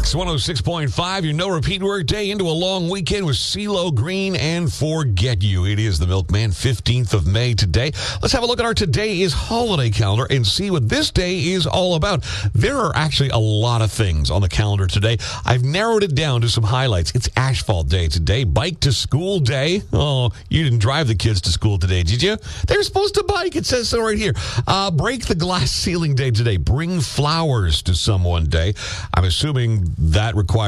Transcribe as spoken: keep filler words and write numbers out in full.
X one oh six point five, your no-repeat work day into a long weekend with CeeLo Green and Forget You. It is the Milkman, fifteenth of May today. Let's have a look at our Today is Holiday calendar and see what this day is all about. There are actually a lot of things on the calendar today. I've narrowed it down to some highlights. It's Asphalt Day today, Bike to School Day. Oh, you didn't drive the kids to school today, did you? They were supposed to bike. It says so right here. Uh, break the Glass Ceiling Day today, Bring Flowers to Someone Day. I'm assuming that requires